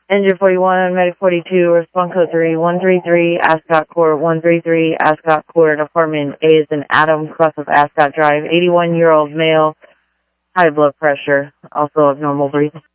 Engine 41, Medic 42, response code 3133, Ascot Court, 133, Ascot Court, apartment A is in Adam, cross of Ascot Drive, 81-year-old male, high blood pressure, also abnormal breathing.